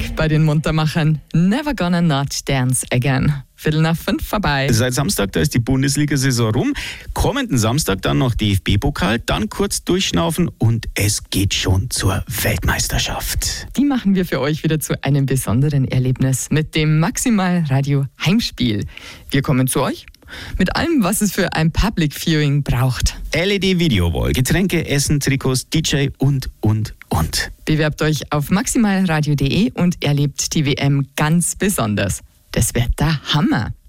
bei den Muntermachern. Never gonna not dance again. 4:45 vorbei. Seit Samstag, da ist die Bundesliga-Saison rum. Kommenden Samstag dann noch DFB-Pokal, dann kurz durchschnaufen und es geht schon zur Weltmeisterschaft. Die machen wir für euch wieder zu einem besonderen Erlebnis mit dem Maximal Radio Heimspiel. Wir kommen zu euch mit allem, was es für ein Public Viewing braucht. LED-Videowall, Getränke, Essen, Trikots, DJ und. Bewerbt euch auf maximalradio.de und erlebt die WM ganz besonders. Das wird der Hammer.